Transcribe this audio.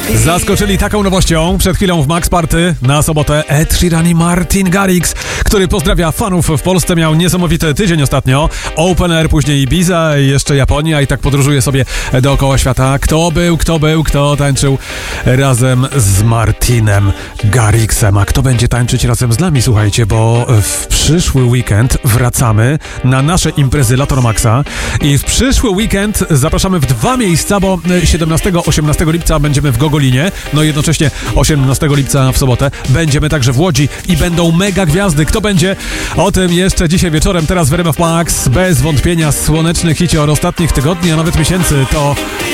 Zaskoczyli taką nowością przed chwilą w Max Party na sobotę Ed Sheeran i Martin Garrix, który pozdrawia fanów w Polsce. Miał niesamowity tydzień ostatnio. Open Air, później Ibiza i jeszcze Japonia i tak podróżuje sobie dookoła świata. Kto tańczył razem z Martinem Garrixem. A kto będzie tańczyć razem z nami? Słuchajcie, bo w przyszły weekend wracamy na nasze imprezy Lato Maxa i w przyszły weekend zapraszamy w dwa miejsca, bo 17-18 lipca będziemy w Gogolinie, no i jednocześnie 18 lipca w sobotę będziemy także w Łodzi i będą mega gwiazdy. Kto będzie? O tym jeszcze dzisiaj wieczorem. Teraz w RMF Max bez wątpienia słoneczny hicior ostatnich tygodni, a nawet miesięcy to